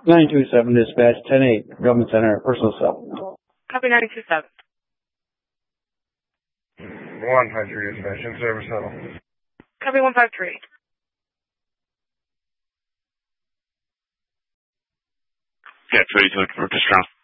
927 dispatch, 10-8, Government Center, personal cell. Copy 927. 153 dispatch, in service level. Copy 153. Yeah, 32 for Pastrana.